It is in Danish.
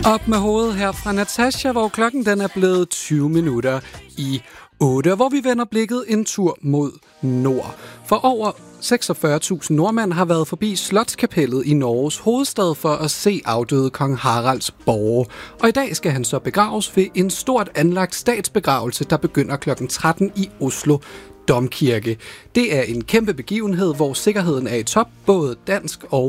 Op med hovedet her fra Natasha, hvor klokken den er blevet 20 minutter i 8, hvor vi vender blikket en tur mod nord. For over 46.000 nordmænd har været forbi Slotskapellet i Norges hovedstad for at se afdøde kong Haralds borge. Og i dag skal han så begraves ved en stort anlagt statsbegravelse, der begynder kl. 13 i Oslo Domkirke. Det er en kæmpe begivenhed, hvor sikkerheden er i top, både dansk og